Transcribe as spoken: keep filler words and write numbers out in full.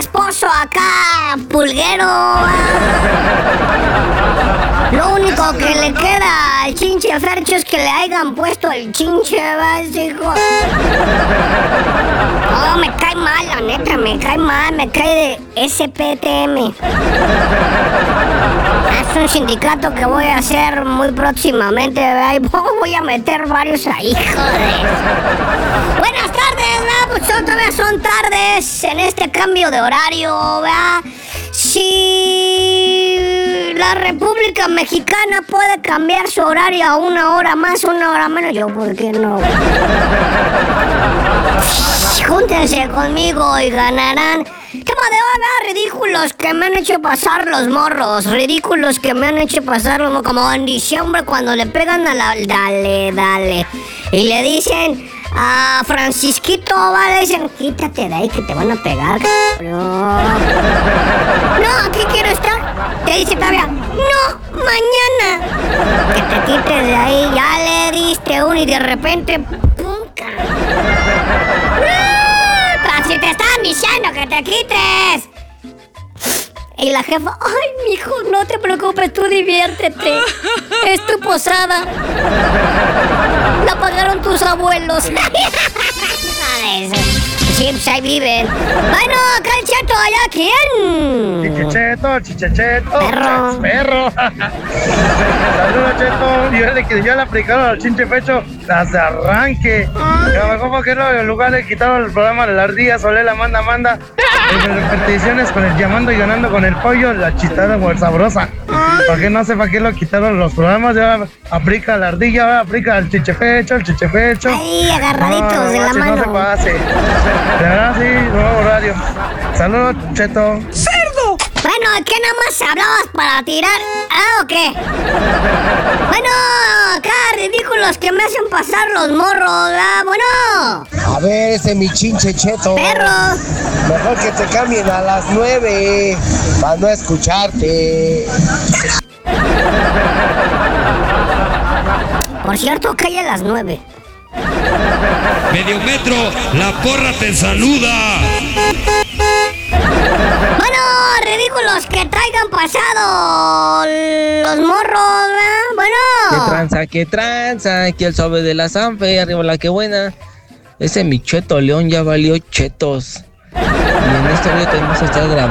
esposo acá, pulguero. Lo único que le queda al chinche Fercho es que le hayan puesto el chinche básico. Oh, me cae mal, la neta, me cae mal, me cae de S P T M. Es un sindicato que voy a hacer muy próximamente, ¿verdad? Y voy a meter varios ahí, joder. Buenas tardes, ¿verdad? Pues otra vez son tardes en este cambio de horario, ¿verdad? Si la República Mexicana puede cambiar su horario a una hora más, una hora menos, yo, ¿por qué no? Júntense conmigo y ganarán. Tema de hoy, ¿verdad? Ridículos que me han hecho pasar los morros. Ridículos que me han hecho pasar los morros. Como en diciembre cuando le pegan a la... Dale, dale. Y le dicen a Francisquito, ¿vale? Le dicen, quítate de ahí que te van a pegar, cabrón. No, aquí quiero estar. Te dice todavía, no, mañana. Que te quites de ahí. Ya le diste uno y de repente, ¡pum! Si te estaban diciendo que te quites. Y la jefa, ay, mijo, no te preocupes, tú diviértete. Es tu posada. La pagaron tus abuelos. Sí, pues ahí viven. Bueno, acá el Cheto, ¿allá quién? Chichecheto, chichecheto. Perro. Perro. Saludos, Cheto. Y de que ya le aplicaron al chinche Fecho las de arranque. ¿Cómo que no? En lugar de quitar el programa de las ardillas, Solé la manda, manda. En repeticiones con el llamando y ganando con el pollo, la chitada muy sabrosa. ¿Para qué no sé para qué lo quitaron los programas? Ya aplica la ardilla, aplica el chichefecho, el chichefecho. Ahí, agarraditos no, no, de la mano. No se pase. De verdad, sí, nuevo horario. Saludos, Cheto. ¡Cerdo! Bueno, ¿qué nada más hablabas para tirar? ¿Ah, o qué? Bueno, acá ridículos que me hacen pasar los morros, ¿verdad? Bueno. A ver, ese mi chinche Cheto. Perro. Mejor que te cambien a las nueve para no escucharte. Por cierto, cae a las nueve. Medio metro, la porra te saluda. Bueno, ridículos que traigan pasado los morros, ¿verdad? Bueno. ¿Qué tranza, qué tranza? Aquí el suave de la Sanfe, arriba la que buena. Ese mi Cheto León ya valió chetos. Y en este video tenemos que estar grabando.